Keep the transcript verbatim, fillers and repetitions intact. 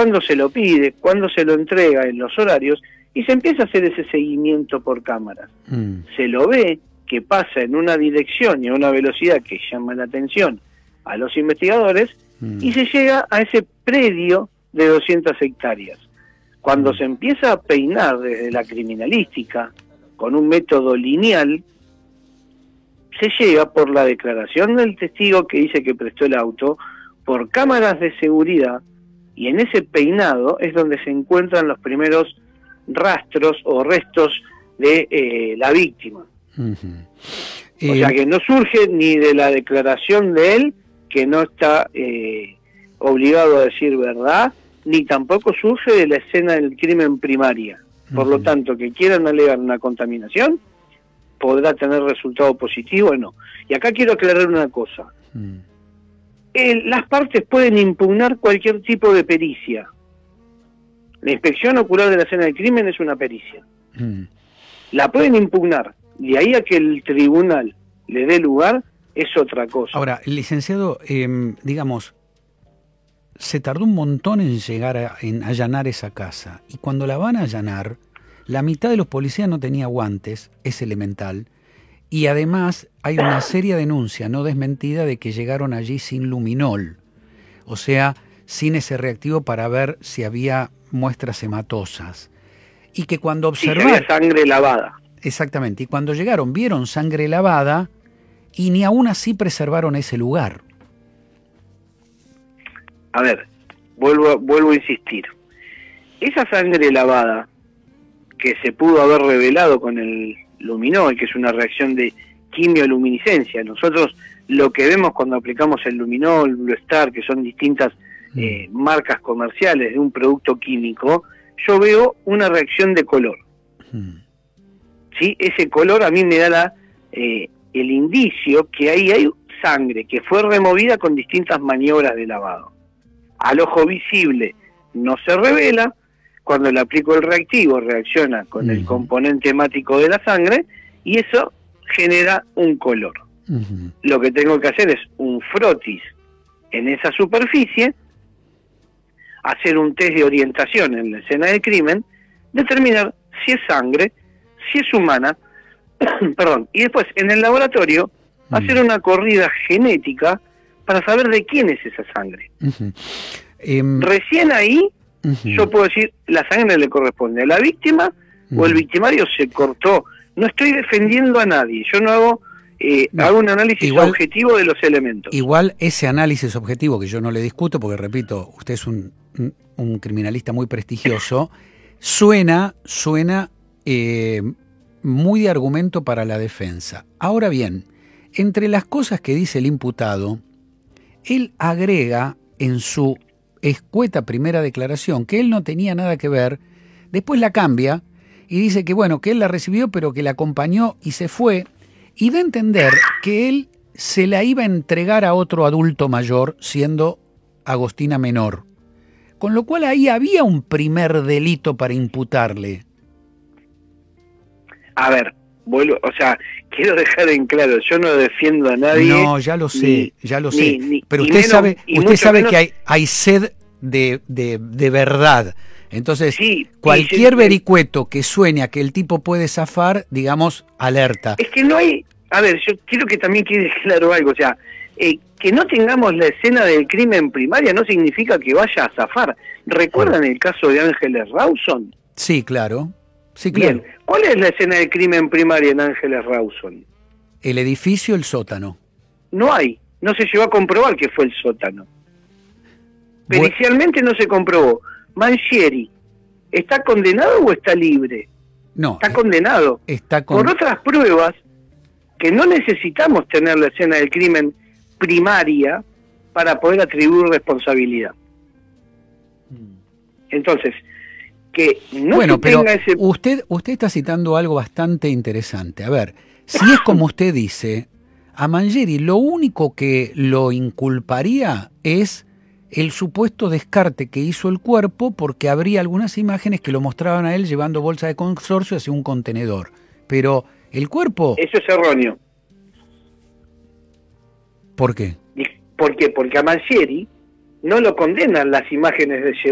cuándo se lo pide, cuándo se lo entrega, en los horarios, y se empieza a hacer ese seguimiento por cámaras. Mm. Se lo ve que pasa en una dirección y a una velocidad que llama la atención a los investigadores, mm. y se llega a ese predio de doscientas hectáreas. Cuando mm. se empieza a peinar desde la criminalística, con un método lineal, se llega por la declaración del testigo que dice que prestó el auto, por cámaras de seguridad, y en ese peinado es donde se encuentran los primeros rastros o restos de eh, la víctima. Uh-huh. eh... O sea que no surge ni de la declaración de él, que no está eh, obligado a decir verdad, ni tampoco surge de la escena del crimen primaria. Por uh-huh. lo tanto, que quieran alegar una contaminación, podrá tener resultado positivo o no. Y acá quiero aclarar una cosa. Uh-huh. Eh, las partes pueden impugnar cualquier tipo de pericia. La inspección ocular de la escena del crimen es una pericia. Uh-huh. La pueden impugnar. De ahí a que el tribunal le dé lugar, es otra cosa. Ahora, licenciado, eh, digamos, se tardó un montón en llegar a en allanar esa casa. Y cuando la van a allanar, la mitad de los policías no tenía guantes, es elemental. Y además hay una seria denuncia no desmentida de que llegaron allí sin luminol. O sea, sin ese reactivo para ver si había muestras hematosas. Y que cuando observaron... Sí, había sangre lavada. Exactamente. Y cuando llegaron, vieron sangre lavada y ni aún así preservaron ese lugar. A ver, vuelvo, vuelvo a insistir. Esa sangre lavada que se pudo haber revelado con el luminol, que es una reacción de quimioluminiscencia. Nosotros lo que vemos cuando aplicamos el luminol, Blue Star, que son distintas mm. eh, marcas comerciales de un producto químico, yo veo una reacción de color. Mm. ¿Sí? Ese color a mí me da la, eh, el indicio que ahí hay sangre que fue removida con distintas maniobras de lavado. Al ojo visible no se revela. Cuando le aplico el reactivo, reacciona con uh-huh. el componente hemático de la sangre y eso genera un color. Uh-huh. Lo que tengo que hacer es un frotis en esa superficie, hacer un test de orientación en la escena del crimen, determinar si es sangre, si es humana, perdón, y después en el laboratorio uh-huh. hacer una corrida genética para saber de quién es esa sangre. Uh-huh. Um... Recién ahí Uh-huh. yo puedo decir, la sangre le corresponde a la víctima uh-huh. o el victimario se cortó. No estoy defendiendo a nadie, yo no hago eh, no, hago un análisis igual, objetivo de los elementos. Igual ese análisis objetivo, que yo no le discuto, porque repito, usted es un, un, un criminalista muy prestigioso, suena, suena eh, muy de argumento para la defensa. Ahora bien, entre las cosas que dice el imputado, él agrega en su escueta primera declaración que él no tenía nada que ver, después la cambia y dice que bueno, que él la recibió pero que la acompañó y se fue, y da a entender que él se la iba a entregar a otro adulto mayor siendo Agostina menor, con lo cual ahí había un primer delito para imputarle. A ver, vuelvo, o sea, quiero dejar en claro, yo no defiendo a nadie. No, ya lo sé, ni, ya lo sé. Ni, ni, pero usted menos, sabe, usted sabe menos... que hay, hay sed de, de, de verdad. Entonces, sí, cualquier sí, vericueto que sueña que el tipo puede zafar, digamos, alerta. Es que no hay, a ver, yo quiero que también quede claro algo, o sea, eh, que no tengamos la escena del crimen primaria no significa que vaya a zafar. ¿Recuerdan el caso de Ángeles Rawson? Sí, claro. Sí, claro. Bien, ¿cuál es la escena del crimen primaria en Ángeles Rawson? El edificio, el sótano. No hay, no se llegó a comprobar que fue el sótano. Pericialmente no se comprobó. Mangieri, ¿está condenado o está libre? No. Está condenado. Está con... Por otras pruebas que no necesitamos tener la escena del crimen primaria para poder atribuir responsabilidad. Entonces, que no bueno, se pero tenga ese... usted, usted está citando algo bastante interesante. A ver, si es como usted dice, a Mangieri lo único que lo inculparía es el supuesto descarte que hizo el cuerpo, porque habría algunas imágenes que lo mostraban a él llevando bolsa de consorcio hacia un contenedor. Pero el cuerpo... Eso es erróneo. ¿Por qué? ¿Por qué? Porque a Mangieri no lo condenan las imágenes de